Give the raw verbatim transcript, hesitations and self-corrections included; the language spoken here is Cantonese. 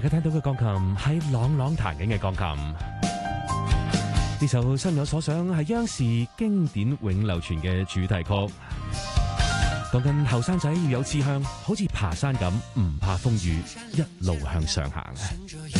大家聽到嘅鋼琴係朗朗彈緊嘅鋼琴。呢首《心有所想》係央視經典永流傳嘅主題曲，講緊後生仔要有志向，好似爬山咁，唔怕風雨，一路向上行。